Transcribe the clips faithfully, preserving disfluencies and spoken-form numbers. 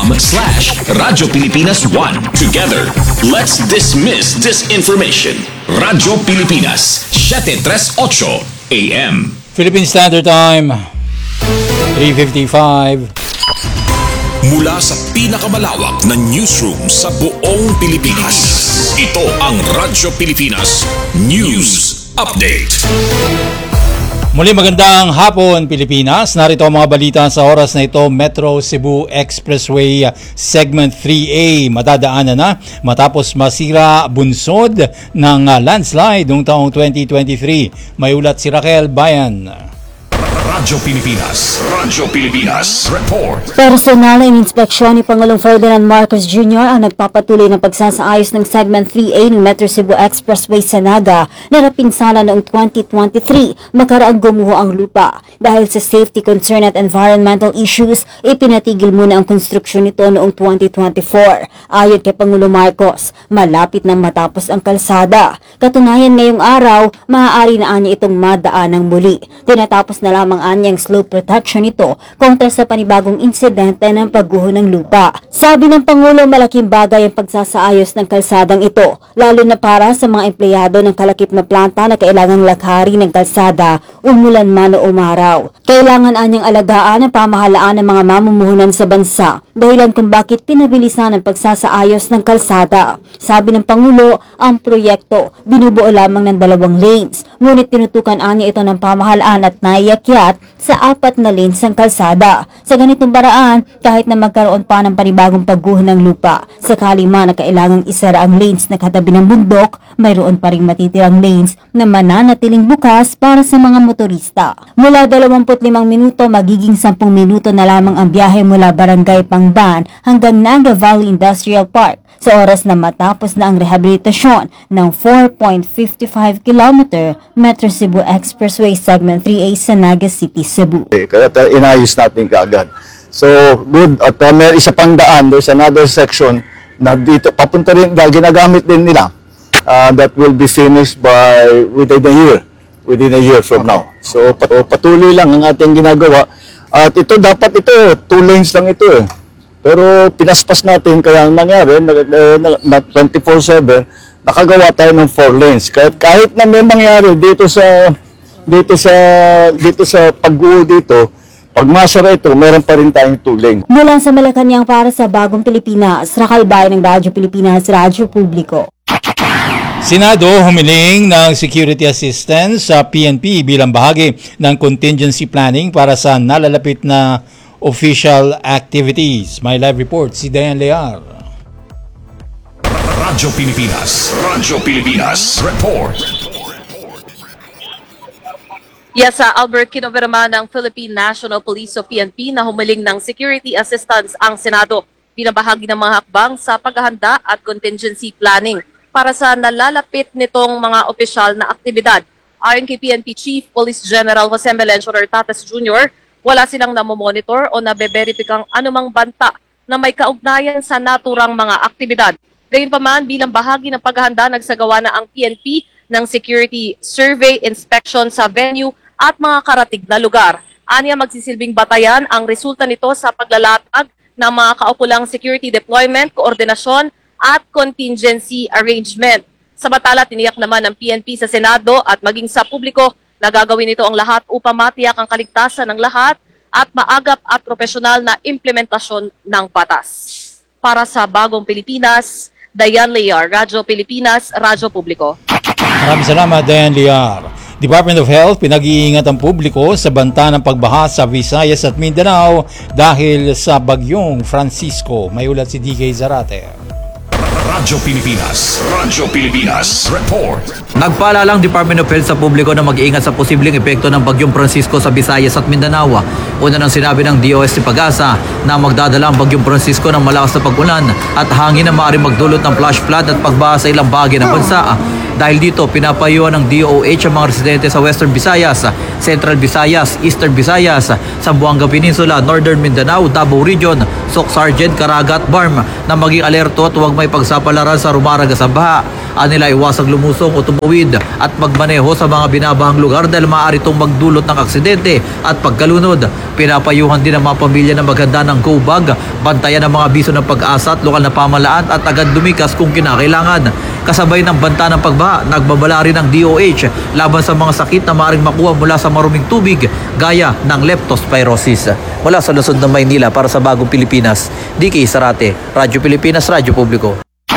slash Radyo Pilipinas one. Together, let's dismiss disinformation. Radyo Pilipinas, seven thirty-eight A M. Philippine Standard Time, three fifty-five. Mula sa pinakamalawak na newsroom sa buong Pilipinas, ito ang Radyo Pilipinas News Update. Muli magandang hapon Pilipinas. Narito ang mga balita sa oras na ito. Metro Cebu Expressway Segment three A madadaanan na matapos masira bunsod ng landslide noong taong twenty twenty-three. May ulat si Raquel Bayan. Radyo Pilipinas, Radyo Pilipinas Report. Personal na inspeksyon ni Pangulong Ferdinand Marcos Junior ang nagpapatuloy ng pagsasaayos ng Segment three A ng Metro Cebu Expressway sa Naga na napinsala noong twenty twenty-three makaraang gumuho ang lupa. Dahil sa safety concern at environmental issues, ipinatigil muna ang konstruksyon nito noong twenty twenty-four. Ayon kay Pangulong Marcos, malapit nang matapos ang kalsada. Katunayan ngayong araw, maaari na anya itong madaan ng muli. Tinatapos na lamang anyang slope protection ito kontra sa panibagong insidente ng pagguho ng lupa. Sabi ng Pangulo, malaking bagay ang pagsasaayos ng kalsadang ito, lalo na para sa mga empleyado ng kalakip na planta na kailangang lakhari ng kalsada umulan man o umaraw. Kailangan anyang alagaan ang pamahalaan ng mga mamumuhunan sa bansa, dahilan kung bakit pinabilisan ang pagsasaayos ng kalsada. Sabi ng Pangulo, ang proyekto binubuo lamang ng dalawang lanes, ngunit tinutukan anya ito ng pamahalaan at naiakyat sa apat na lanes ng kalsada. Sa ganitong paraan, kahit na magkaroon pa ng panibagong pagguho ng lupa, sakali man na kailangang isara ang lanes na katabi ng bundok, mayroon pa ring matitirang lanes na mananatiling bukas para sa mga motorista. Mula dalawampu't limang minuto, magiging sampung minuto na lamang ang biyahe mula Barangay Pangban hanggang Naga Valley Industrial Park sa oras na matapos na ang rehabilitasyon ng four point five five kilometer Metro Cebu Expressway Segment three A sa Naga City, Cebu. Kaya inayos natin kaagad. So, good. At uh, may isa pang daan, there's another section na dito, papunta rin, ginagamit din nila. Uh, that will be finished by within a year. Within a year from now. So, patuloy lang ang ating ginagawa. At ito, dapat ito, two lanes lang ito eh. Pero pinaspas natin, kaya ang nangyari, na twenty-four seven, nakagawa tayo ng four lanes. Kahit, kahit na may mangyari dito sa dito sa dito sa pagguho dito, pag masara ito, meron pa rin tayong two lanes. Mula sa Malacanang para sa Bagong Pilipinas, Raquel Bayan ng Radyo Pilipinas, Radyo Publiko. Senado humiling ng security assistance sa P N P bilang bahagi ng contingency planning para sa nalalapit na official activities. My live report si Dayan Lear. Radyo Pilipinas, Radyo Pilipinas Report. Yes, uh, Albert, kinobirma ng Philippine National Police o P N P na humiling ng security assistance ang Senado bilang bahagi ng mga hakbang sa paghahanda at contingency planning para sa nalalapit nitong mga opisyal na aktibidad. Ayon kay P N P Chief Police General Jose Melencio Tatas Junior, wala silang namomonitor o nabeberipikang anumang banta na may kaugnayan sa naturang mga aktibidad. Gayunpaman, bilang bahagi ng paghahanda, nagsagawa na ang P N P ng security survey, inspection sa venue at mga karatig na lugar. Aniya magsisilbing batayan ang resulta nito sa paglalatag ng mga kaukulang security deployment, koordinasyon at contingency arrangement. Sa batala, tiniyak naman ng P N P sa Senado at maging sa publiko na gagawin nito ang lahat upang matiyak ang kaligtasan ng lahat at maagap at profesional na implementasyon ng batas. Para sa Bagong Pilipinas, Dayan Lear, Radyo Pilipinas, Radyo Publiko. Maraming salamat, Dayan Lear. Department of Health, pinag-iingat ang publiko sa banta ng pagbaha sa Visayas at Mindanao dahil sa bagyong Francisco. May ulat si D K Zarate. Radyo Pilipinas, Radyo Pilipinas Report. Nagpaalala ang Department of Health sa publiko na mag-iingat sa posibleng epekto ng bagyong Francisco sa Visayas at Mindanao. Una nang sinabi ng D O S T Pag-asa na magdadala ang bagyong Francisco ng malakas na pag-ulan at hangin na maaaring magdulot ng flash flood at pagbaha sa ilang bahagi ng bansa. Dahil dito, pinapayuhan ng D O H ang mga residente sa Western Visayas, Central Visayas, Eastern Visayas, Zamboanga Peninsula, Northern Mindanao, Davao Region, Soc Sargent, Caraga at Barm na maging alerto at huwag may pagsapalaran sa rumaraga sa baha. Anila iwasang lumusong o tumawid at magmaneho sa mga binabahang lugar dahil maaari itong magdulot ng aksidente at pagkalunod. Pinapayuhan din ang mga pamilya na maghanda ng go bag, bantayan ang mga abiso ng pag-asa at lokal na pamahalaan at agad lumikas kung kinakailangan. Kasabay ng banta ng pagbaha, nagbabala rin ng D O H laban sa mga sakit na maaaring makuha mula sa maruming tubig gaya ng leptospirosis. Mula sa Luzon ng Maynila para sa Bagong Pilipinas, D K Sarate, Radyo Pilipinas, Radyo Publiko.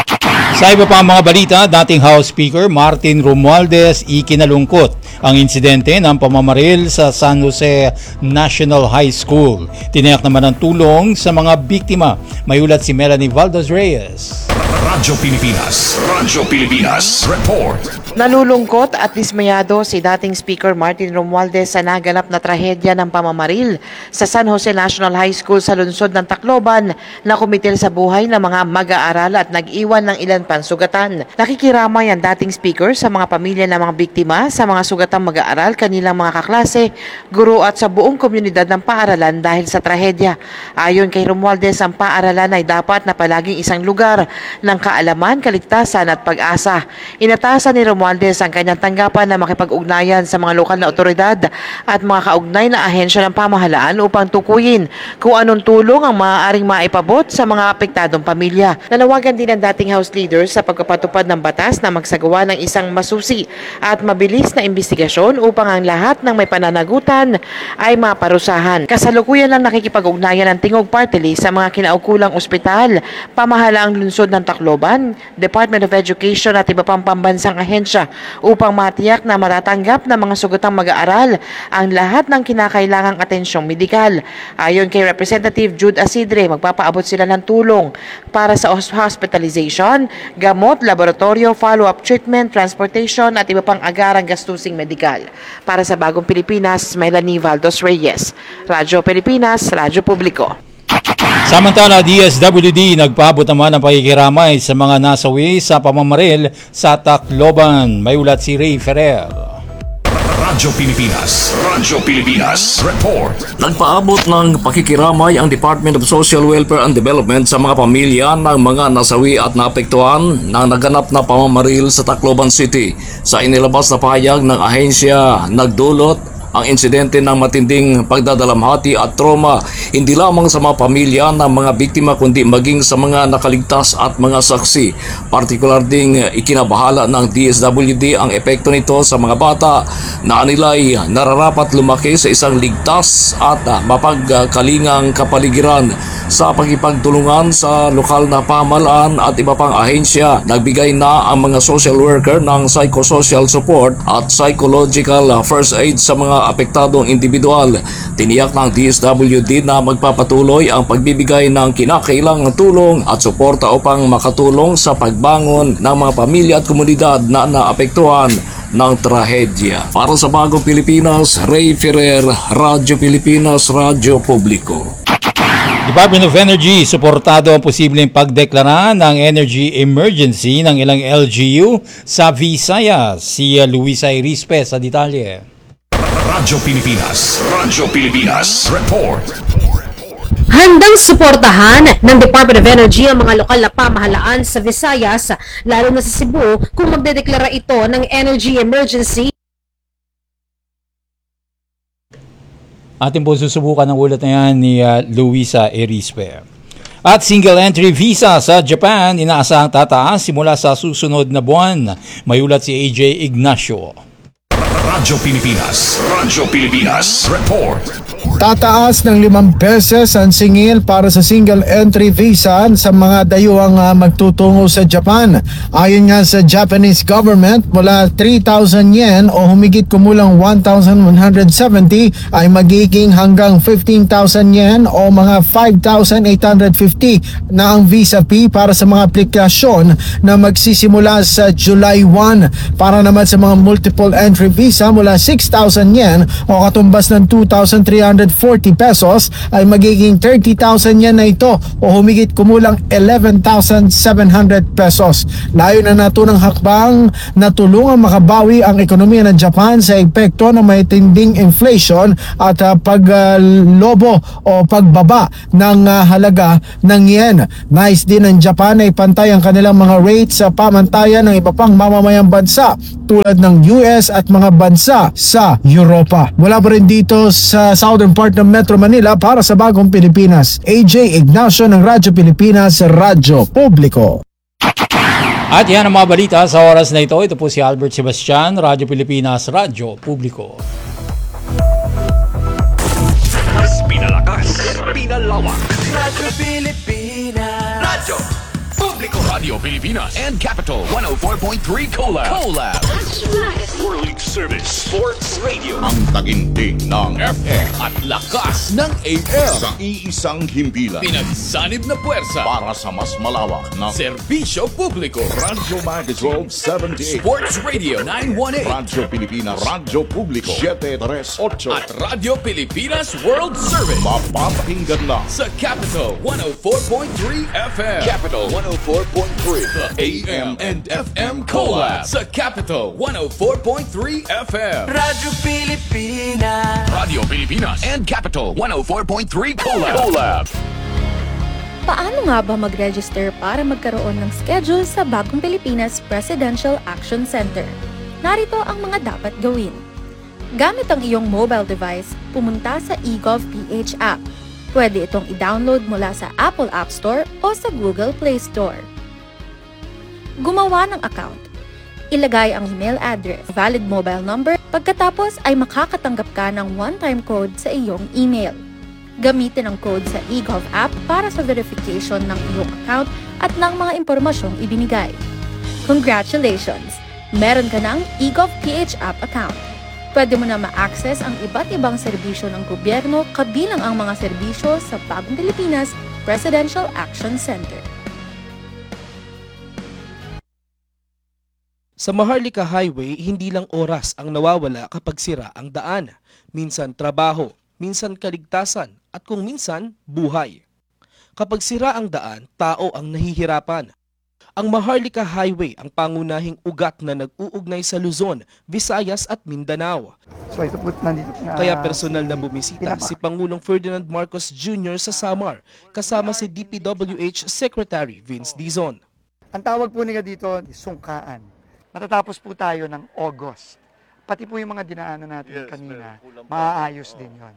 Sa iba pang mga balita, dating House Speaker Martin Romualdez ikinalungkot ang insidente ng pamamaril sa San Jose National High School. Tiniyak naman ang tulong sa mga biktima. May ulat si Melanie Valdez Reyes. Radyo Pilipinas, Radyo Pilipinas, report. Nalulungkot at dismayado si dating Speaker Martin Romualdez sa naganap na trahedya ng pamamaril sa San Jose National High School sa lungsod ng Tacloban na kumitil sa buhay ng mga mag-aaral at nag-iwan ng ilan pang sugatan. Nakikiramay ang dating Speaker sa mga pamilya ng mga biktima, sa mga sugatang mag-aaral, kanilang mga kaklase, guro at sa buong komunidad ng paaralan dahil sa trahedya. Ayon kay Romualdez, ang paaralan ay dapat na palaging isang lugar ng kaalaman, kaligtasan at pag-asa. Inatasan ni Romualdez Romualdez ang kanyang tanggapan na makipag-ugnayan sa mga lokal na otoridad at mga kaugnay na ahensya ng pamahalaan upang tukuyin kung anong tulong ang maaaring maipabot sa mga apektadong pamilya. Nanawagan din ang dating House Leader sa pagpapatupad ng batas na magsagawa ng isang masusi at mabilis na investigasyon upang ang lahat ng may pananagutan ay maparusahan. Kasalukuyan lang nakikipag-ugnayan ang Tingog Party List sa mga kinaukulang ospital, pamahalaang lungsod ng Tacloban, Department of Education at iba pang pambansang ahensya upang matiyak na matatanggap ng mga sugatang mag-aaral ang lahat ng kinakailangang atensyong medikal. Ayon kay Representative Jude Asidre, magpapaabot sila ng tulong para sa hospitalization, gamot, laboratorio, follow-up treatment, transportation at iba pang agarang gastusing medikal. Para sa Bagong Pilipinas, Melanie Valdez Reyes, Radyo Pilipinas, Radyo Publiko. Samantala, D S W D nagpaabot naman ng pakikiramay sa mga nasawi sa pamamaril sa Tacloban. May ulat si Ray Ferrer. Radyo Pilipinas, Radyo Pilipinas, report. Nagpaabot ng pakikiramay ang Department of Social Welfare and Development sa mga pamilya ng mga nasawi at naapektuhan ng naganap na pamamaril sa Tacloban City. Sa inilabas na pahayag ng ahensya, nagdulot ang insidente ng matinding pagdadalamhati at trauma hindi lamang sa mga pamilya ng mga biktima kundi maging sa mga nakaligtas at mga saksi. Partikular ding ikinabahala ng D S W D ang epekto nito sa mga bata na nila'y nararapat lumaki sa isang ligtas at mapagkalingang kapaligiran sa pagkipagtulungan sa lokal na pamahalaan at iba pang ahensya. Nagbigay na ang mga social worker ng psychosocial support at psychological first aid sa mga apektadong individual. Tiniyak ng D S W D na magpapatuloy ang pagbibigay ng kinakailangang tulong at suporta upang makatulong sa pagbangon ng mga pamilya at komunidad na naapektuhan ng trahedya. Para sa Bagong Pilipinas, Ray Ferrer, Radyo Pilipinas, Radyo Publiko. Department of Energy, suportado ang posibleng pagdeklara ng energy emergency ng ilang L G U sa Visayas. Si Luisa Irispe sa detalye. Radyo Pilipinas, Radyo Pilipinas, report. Handang suportahan ng Department of Energy ang mga lokal na pamahalaan sa Visayas, lalo na sa Cebu, kung magdedeklara ito ng energy emergency. Atin po susubukan ng ulat na yan ni uh, Luisa Irispe. At single entry visa sa Japan, inaasahang tataas simula sa susunod na buwan. May ulat si A J Ignacio. Radyo Pilipinas, Radyo Pilipinas, report. Tataas ng limang beses ang singil para sa single entry visa sa mga dayuhang uh, magtutungo sa Japan. Ayon nga sa Japanese government, mula three thousand yen o humigit kumulang one thousand one hundred seventy ay magiging hanggang fifteen thousand yen o mga five thousand eight hundred fifty na ang visa fee para sa mga aplikasyon na magsisimula sa July first. Para naman sa mga multiple entry visa mula six thousand yen o katumbas ng two thousand three hundred forty pesos ay magiging thirty thousand yen na ito o humigit kumulang eleven thousand seven hundred pesos. Layo na nato ng hakbang na tulungan makabawi ang ekonomiya ng Japan sa epekto ng matinding inflation at uh, paglobo uh, o pagbaba ng uh, halaga ng yen. Nais din ng Japan ay pantay ang kanilang mga rates sa pamantayan ng iba pang mamamayang bansa tulad ng U S at mga bansa sa Europa. Mula pa rin dito sa southern part ng Metro Manila para sa Bagong Pilipinas, A J Ignacio ng Radyo Pilipinas, Radyo Publiko. At yan ang mga balita sa oras na ito. Ito po si Albert Sebastian, Radyo Pilipinas, Radyo Publiko. Mas pinalakas, pinalawak. Radyo Pilipinas. Radyo Publiko. Radio Pilipinas and Capital one oh four point three Collab. Collab. World Service Sports Radio. Ang taginting ng F M at lakas ng A M. Sa iisang himpilan. Pinagsanib na puwersa para sa mas malawak na serbisyo publiko. Radyo Magazine twelve seventy-eight. Sports Radio nine eighteen. Radyo Pilipinas. Radyo Publiko seven thirty-eight. At Radyo Pilipinas World Service. Mapapakinggan na sa Capital one oh four point three F M. Capital one oh four point three. The A M and F M Collab sa Capital one oh four point three F M. Radyo Pilipinas. Radio Pilipinas and Capital one oh four point three Collab. Collab. Paano nga ba mag-register para magkaroon ng schedule sa Bagong Pilipinas Presidential Action Center? Narito ang mga dapat gawin. Gamit ang iyong mobile device, pumunta sa eGovPH app. Pwede itong i-download mula sa Apple App Store o sa Google Play Store. Gumawa ng account. Ilagay ang email address, valid mobile number, pagkatapos ay makakatanggap ka ng one-time code sa iyong email. Gamitin ang code sa eGov app para sa verification ng iyong account at ng mga impormasyong ibinigay. Congratulations! Meron ka ng eGovPH app account. Pwede mo na ma-access ang iba't ibang serbisyo ng gobyerno kabilang ang mga serbisyo sa Bagong Pilipinas Presidential Action Center. Sa Maharlika Highway, hindi lang oras ang nawawala kapag sira ang daan. Minsan trabaho, minsan kaligtasan, at kung minsan, buhay. Kapag sira ang daan, tao ang nahihirapan. Ang Maharlika Highway ang pangunahing ugat na nag-uugnay sa Luzon, Visayas at Mindanao. So ito po nandito na. Kaya personal na bumisita si Pangulong Ferdinand Marcos Junior sa Samar, kasama si D P W H Secretary Vince Dizon. Ang tawag po nila dito, sungkaan. Matatapos po tayo ng August. Pati po yung mga dinaanan natin yes, kanina, maaayos din yon.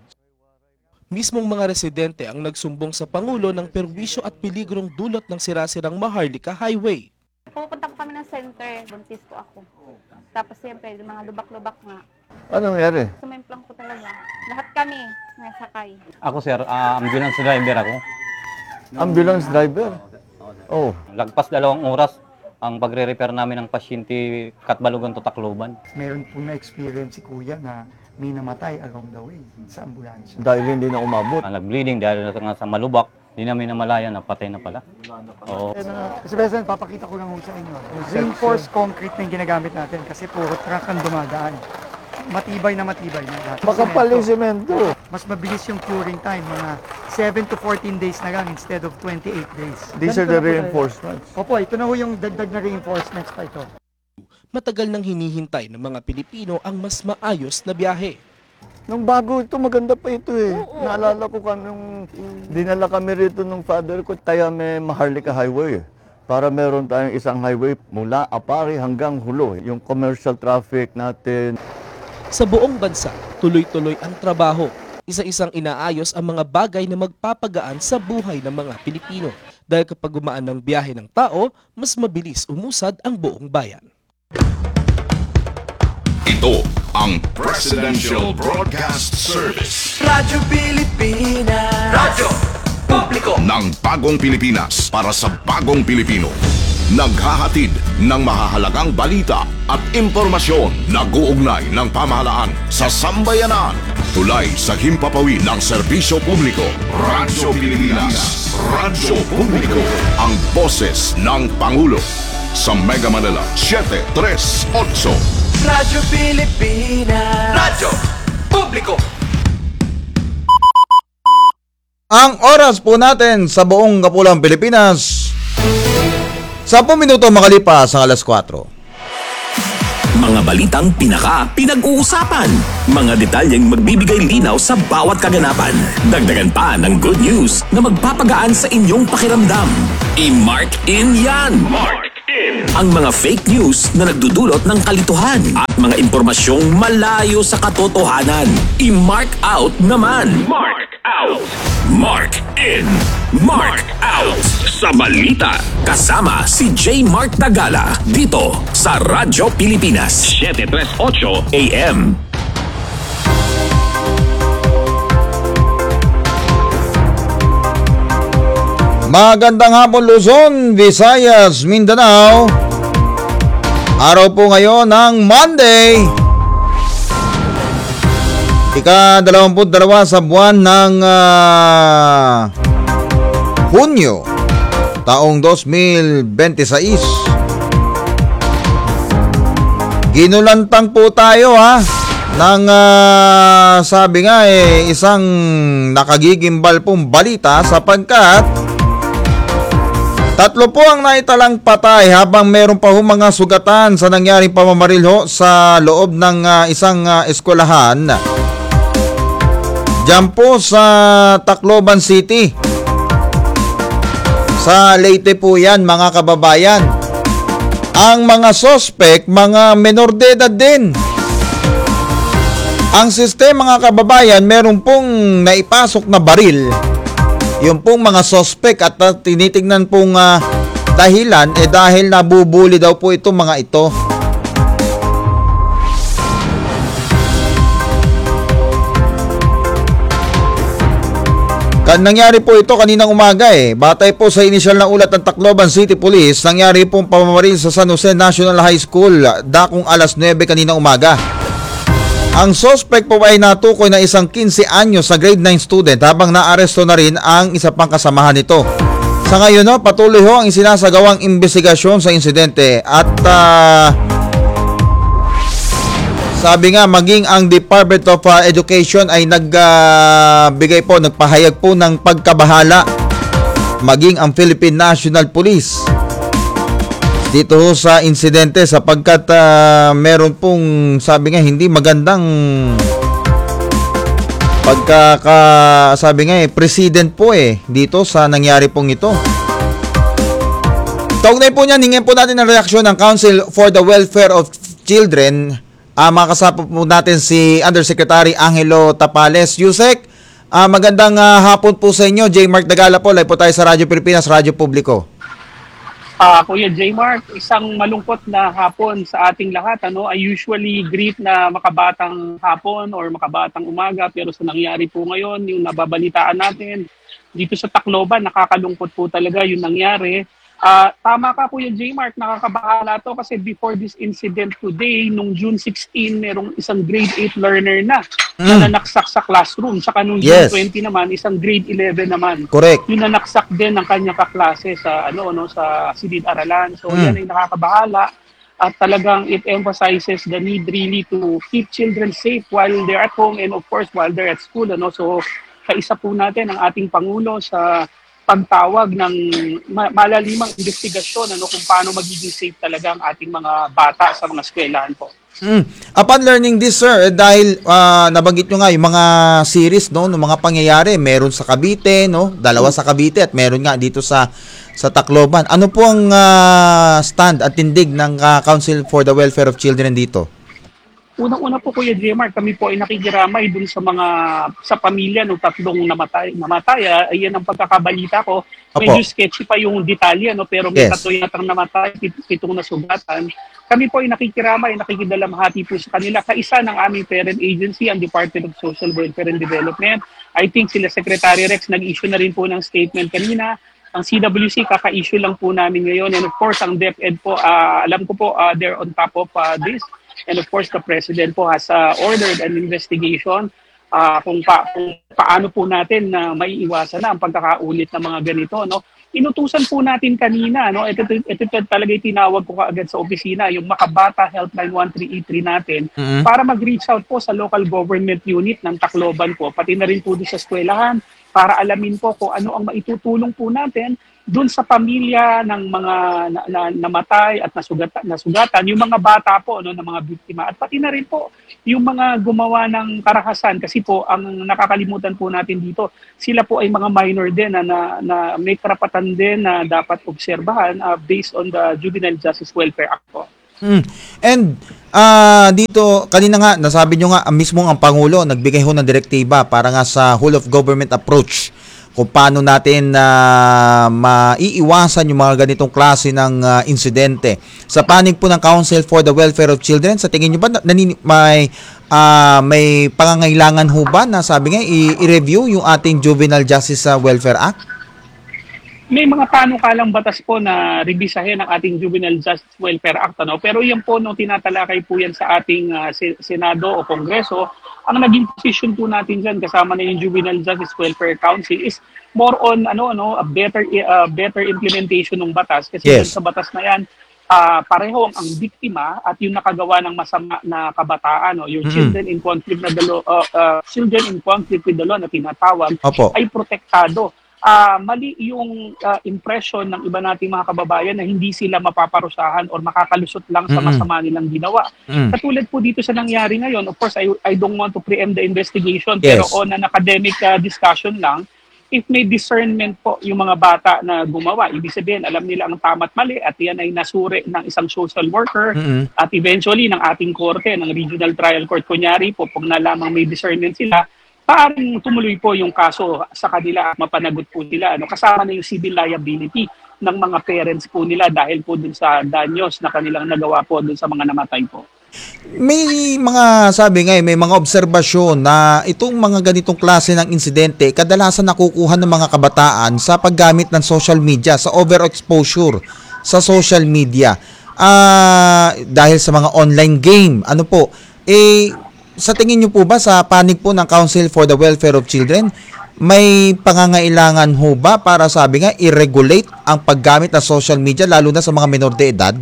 Mismong mga residente ang nagsumbong sa Pangulo ng perwisyo at peligrong dulot ng sirasirang Maharlika Highway. Pupunta po kami ng center, buntis po ako. Tapos siyempre, mga lubak-lubak nga. Ano nangyari? Sumimplang po talaga. Lahat kami nasakay. Ako sir, uh, ambulance driver ako. Ambulance driver? Oh. Lagpas dalawang oras ang pagre-repair namin ng pasyente Katbalogan to Tacloban. Meron po na-experience si Kuya na may namatay along the way sa ambulansya. Dahil hindi na umabot. Uh, nag-bleeding dahil na sa malubak, hindi namin namalaya na patay na pala. Oo. Kasi President, papakita ko lang sa inyo. Reinforced concrete na yung ginagamit natin kasi puro truck ang dumadaan. Matibay na matibay na. Makapal yung semento. Mas mabilis yung curing time, mga seven to fourteen days na lang instead of twenty-eight days. These are the reinforcements. Opo, ito na ho yung dagdag na reinforcements pa ito. Matagal nang hinihintay ng mga Pilipino ang mas maayos na biyahe. Nung bago ito, maganda pa ito eh. Oo, naalala ko kung nung dinala kami rito nung father ko, kaya may Maharlika Highway. Para meron tayong isang highway mula Apari hanggang Hulo. Yung commercial traffic natin. Sa buong bansa, tuloy-tuloy ang trabaho. Isa-isang inaayos ang mga bagay na magpapagaan sa buhay ng mga Pilipino. Dahil kapag gumaan ng biyahe ng tao, mas mabilis umusad ang buong bayan. Ito ang Presidential Broadcast Service. Radyo Pilipinas. Radyo Publiko ng Bagong Pilipinas para sa Bagong Pilipino. Naghahatid ng mahahalagang balita at impormasyon nag-uugnay ng pamahalaan sa sambayanan. Tulay sa himpapawid ng serbisyo publiko. Radyo Pilipinas. Radyo Publiko. Ang boses ng Pangulo. Sa Mega Manila, seven thirty-eight. Radyo Pilipinas. Radyo Publiko. Ang oras po natin sa buong Kapulang Pilipinas, sampung minuto makalipas ang alas kwatro. Mga balitang pinaka pinag-uusapan. Mga detalyeng magbibigay linaw sa bawat kaganapan. Dagdagan pa ng good news na magpapagaan sa inyong pakiramdam. I-mark in yan! Mark in! Ang mga fake news na nagdudulot ng kalituhan at mga impormasyong malayo sa katotohanan. I-mark out naman! Mark out! Mark in! Mark out! Sa balita, kasama si J. Mark Tagala dito sa Radyo Pilipinas seven thirty-eight A M. Magandang hapon Luzon, Visayas, Mindanao. Araw po ngayon ng Monday, ika-dalawamput dalawa sa buwan ng uh, Hunyo, taong two thousand twenty-six. Ginulantang po tayo ha ng uh, sabi nga eh isang nakagigimbal pong balita sapagkat tatlo po ang naitalang patay habang meron pa ho mga sugatan sa nangyaring pamamaril ho sa loob ng uh, isang uh, eskwelahan diyan po sa Tacloban City. Sa Leyte po yan mga kababayan. Ang mga sospek, mga menor de edad din. Ang sistema mga kababayan, meron pong naipasok na baril. Yung pong mga sospek at uh, tinitingnan pong uh, dahilan, eh dahil nabubuli daw po itong mga ito. Kan nangyari po ito kaninang umaga eh. Batay po sa inisyal na ulat ng Tacloban City Police, nangyari pong pamamaril sa San Jose National High School dakong alas nuwebe kaninang umaga. Ang suspect po ay natukoy na isang fifteen anyos sa grade nine student habang naaresto na rin ang isa pang kasamahan nito. Sa ngayon no, patuloy ho ang isinasagawang investigasyon sa insidente at uh, sabi nga maging ang Department of uh, Education ay nagbigay uh, po, nagpahayag po ng pagkabahala. Maging ang Philippine National Police dito sa insidente sapagkat uh, meron pong sabi nga hindi magandang pagkaka sabi nga eh president po eh dito sa nangyari pong ito. Kaugnay po niyan, hingin po natin ang reaksyon ng Council for the Welfare of Children. Uh, makasama po natin si Undersecretary Angelo Tapales. Yusek, uh, magandang uh, hapon po sa inyo. J. Mark Tagala po, live po tayo sa Radyo Pilipinas, Radyo Publiko. Uh, Kuya J. Mark, isang malungkot na hapon sa ating lahat. Ano? I usually greet na makabatang hapon or makabatang umaga, pero sa nangyari po ngayon, yung nababalitaan natin dito sa Tacloban, nakakalungkot po talaga yung nangyari. Uh, tama ka Kuya J. Mark, nakakabahala to kasi before this incident today, nung June sixteen, merong isang grade eight learner na mm. na nanaksak sa classroom. Saka nung June yes. twenty naman, isang grade eleven naman. Correct. Yung nanaksak din ng kanyang kaklase sa ano no sa silid-aralan. So mm. yan ay nakakabahala at talagang it emphasizes the need really to keep children safe while they're at home and of course while they're at school. Ano? So kaisa po natin ang ating Pangulo sa pagtawag ng ma- malalimang investigasyon ano kung paano magiging safe talaga ang ating mga bata sa mga eskwelahan po. Mm. Upon learning this sir, eh, dahil uh, nabanggit nyo nga yung mga series no, ng mga pangyayari, meron sa Cavite, no, dalawa sa Cavite at meron nga dito sa sa Tacloban. Ano po ang uh, stand at tindig ng uh, Council for the Welfare of Children dito? Unang-una po Kuya J. Mark, kami po ay nakikiramay dun sa mga sa pamilya ng tatlong namatay. Namatay, ayan ang pagkakabalita ko. Medyo Apo. sketchy pa yung detalye, no? Pero may yes. tatlo yatang namatay, pitong nasugatan. Kami po ay nakikiramay, nakikidalamhati po sa kanila. Kaisa ng aming parent agency, ang Department of Social Welfare and Development. I think sila Secretary Rex nag-issue na rin po ng statement kanina. Ang C W C, kaka-issue lang po namin ngayon. And of course, ang DepEd po, uh, alam ko po, uh, they're on top of uh, this. And of course, the President po has uh, ordered an investigation. uh, kung, pa, kung paano po natin na uh, maiiwasan na ang pagkakaulit ng mga ganito, no? Inutusan po natin kanina, no? Ito, ito, ito, ito talaga tinawag ko kaagad sa opisina, yung Makabata Helpline one three eight three natin, Mhm. para mag-reach out po sa local government unit ng Tacloban po, pati na rin po doon sa eskwelahan, para alamin po kung ano ang maitutulong po natin doon sa pamilya ng mga na, na, namatay at nasugatan, nasugatan, yung mga bata po, no, ng mga biktima, at pati na rin po yung mga gumawa ng karahasan, kasi po ang nakakalimutan po natin dito, sila po ay mga minor din na, na, na may karapatan din na dapat obserbahan uh, based on the Juvenile Justice Welfare Act po. Mm. And ah dito, kanina nga, nasabi nyo nga, mismo ang Pangulo, nagbigay ho ng direktiba para nga sa whole of government approach kung paano natin na maiiwasan yung mga ganitong klase ng ah, insidente. Sa panig po ng Council for the Welfare of Children, sa tingin nyo ba nanini- may, ah, may pangangailangan ho ba na sabi nga i- i-review yung ating Juvenile Justice ah, Welfare Act? May mga panukalang batas po na rebisahin ang ating Juvenile Justice Welfare Act, ano? Pero yan po, nung tinatalakay po yan sa ating uh, Senado o Kongreso, ang naging position po natin dyan kasama na yung Juvenile Justice Welfare Council is more on ano ano a better uh, better implementation ng batas, kasi Yes. sa batas na yan uh, pareho ang biktima at yung nakagawa ng masama na kabataan, no? Yung Mm-mm. children in conflict na the law, uh, uh, children in conflict with the law na tinatawag Opo. ay protektado. Ah, mali yung ah, impression ng iba nating mga kababayan na hindi sila mapaparusahan or makakalusot lang sa Mm-mm. masama nilang ginawa. Mm. Katulad po dito sa nangyari ngayon, of course, I, I don't want to preempt the investigation, Yes. pero on an academic ah, discussion lang, if may discernment po yung mga bata na gumawa, ibig sabihin, alam nila ang tama at mali at yan ay nasuri ng isang social worker Mm-mm. at eventually ng ating korte, ng regional trial court, kunyari po, pag nalamang may discernment sila, paring tumuloy po yung kaso sa kanila at mapanagot po sila. Ano, kasama na yung civil liability ng mga parents po nila dahil po dun sa danyos na kanilang nagawa po dun sa mga namatay po. May mga, sabi nga eh, may mga obserbasyon na itong mga ganitong klase ng insidente kadalasan nakukuha ng mga kabataan sa paggamit ng social media, sa overexposure sa social media. Ah, dahil sa mga online game. Ano po? Eh, sa tingin niyo po ba sa panig po ng Council for the Welfare of Children, may pangangailangan ho ba para sabi nga i-regulate ang paggamit ng social media lalo na sa mga menor de edad?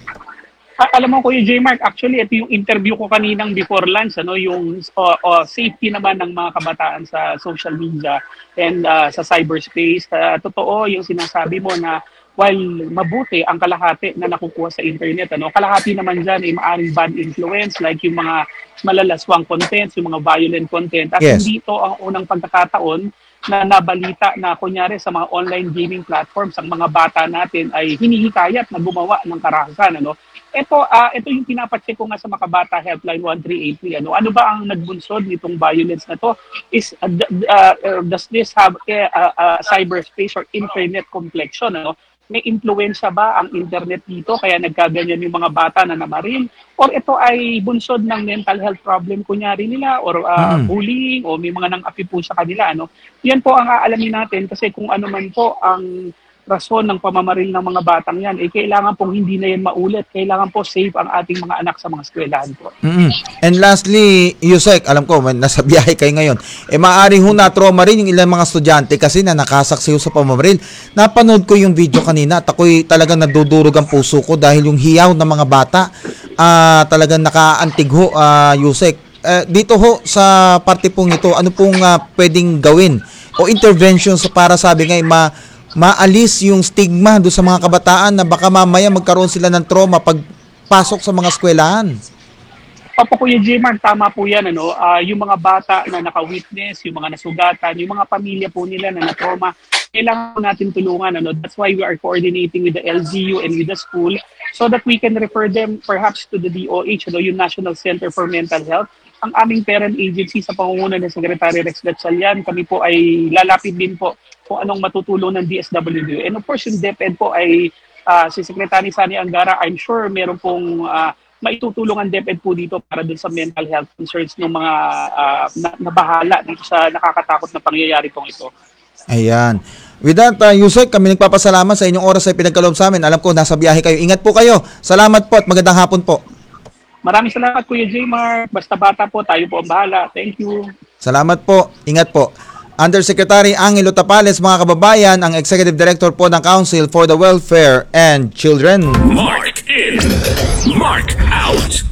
Ah, alam mo Kuya J. Mark, actually ito yung interview ko kaninang before lunch, ano, yung uh, uh, safety naman ng mga kabataan sa social media and uh, sa cyberspace. Uh, totoo yung sinasabi mo na while mabuti ang kalahati na nakukuha sa internet, ano, kalahati naman dyan ay maaring bad influence like yung mga malalaswang contents, yung mga violent content. At Yes. hindi ito ang unang pagkakataon na nabalita na kunyari sa mga online gaming platforms, ang mga bata natin ay hinihikayat na gumawa ng karahasan. Ano? Ito, ah ito yung pinapacheck ko nga sa Makabata Helpline one three eight three. Ano, ano ba ang nagbunsod nitong violence na to? Is, uh, d- uh, uh, does this have a uh, uh, cyberspace or internet complexion? Ano? May impluensya ba ang internet dito kaya nagkaganyan yung mga bata na namaril? Or ito ay bunsod ng mental health problem kunyari nila or uh, Mm. bullying o may mga nang-api po sa kanila? Ano? Yan po ang aalamin natin kasi kung ano man po ang rason ng pamamaril ng mga batang yan, eh kailangan pong hindi na yan maulit. Kailangan po safe ang ating mga anak sa mga eskwelahan po. Mm-mm. And lastly, Yusek, alam ko, man, nasa biyahe kayo ngayon, eh maaaring ho na-trauma rin yung ilang mga estudyante kasi na nakasaksi ho sa pamamaril. Napanood ko yung video kanina at ako'y talagang nadudurog ang puso ko dahil yung hiyaw ng mga bata ah talagang nakaantig ho, ah, Yusek. Eh, dito ho sa parte pong ito, ano pong ah, pwedeng gawin o intervention sa para sabi nga eh, ma maalis yung stigma do sa mga kabataan na baka mamaya magkaroon sila ng trauma pag pasok sa mga eskwelahan? Opo, Kuya J-Mark, tama po yan. Ano? Ah, yung mga bata na naka-witness, yung mga nasugatan, yung mga pamilya po nila na na-trauma, kailangan po natin tulungan. Ano? That's why we are coordinating with the L G U and with the school so that we can refer them perhaps to the D O H, ano, yung National Center for Mental Health. Ang aming parent agency sa pangunguna ng Secretary Rex Gatchalian, kami po ay lalapit din po kung anong matutulong ng D S W D. And of course, yung DepEd po ay uh, si Secretary Sani Angara, I'm sure meron pong uh, maitutulong ang DepEd po dito para dun sa mental health concerns ng mga uh, na, nabahala dito sa nakakatakot na pangyayari pong ito. Ayan. With that, uh, Yusek, kami nagpapasalamat sa inyong oras ay pinagkaloob sa amin. Alam ko, nasa biyahe kayo. Ingat po kayo. Salamat po at magandang hapon po. Maraming salamat, Kuya J-Mark. Basta bata po, tayo po ang bahala. Thank you. Salamat po. Ingat po. Undersecretary Angelo Tapales, mga kababayan, ang Executive Director po ng Council for the Welfare and Children. Mark in, mark out.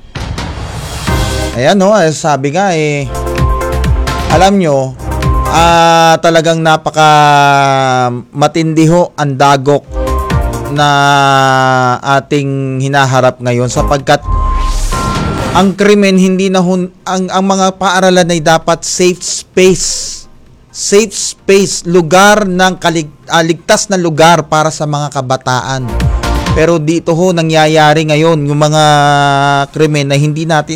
Ayan no, eh, sabi nga eh, alam nyo, ah, talagang napaka matindi ho ang dagok na ating hinaharap ngayon sapagkat ang krimen hindi na hun, ang, ang mga paaralan ay dapat safe space. Safe space, lugar ng kalig, ah, ligtas na lugar para sa mga kabataan. Pero dito ho nangyayari ngayon yung mga krimen na hindi natin